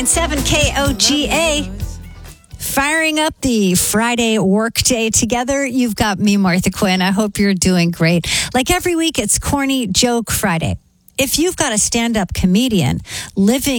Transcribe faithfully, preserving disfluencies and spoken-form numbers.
point seven K O G A. Firing up the Friday workday together. You've got me, Martha Quinn. I hope you're doing great. Like every week, it's Corny Joke Friday. If you've got a stand-up comedian living